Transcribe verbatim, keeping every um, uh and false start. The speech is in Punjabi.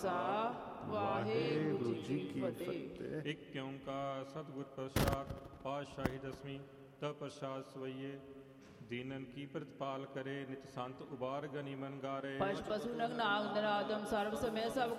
ਵਾਹਿਗੁਰੂ ਜੀ ਕੀ ਫਤਿਹ। ਇੱਕ ਓੰਕਾਰ ਸਤਿਗੁਰ ਪ੍ਰਸਾਦ ਪਾਤਸ਼ਾਹੀ ਦਸਵੀਂ ਤ ਪ੍ਰਸਾਦ ਸਵਈਏ ਦੀਨਨ ਕੀ ਪ੍ਰਤਪਾਲ ਕਰੇ ਨਿਤ ਸੰਤ ਉਬਾਰ ਗਨੀ ਮਨ ਗਾਰੇ ਪਸ਼ ਪਸ਼ੂ ਨਗ ਨਾਗ ਨਰਾਦਮ ਸਰਬ ਸਮੈ ਸਭ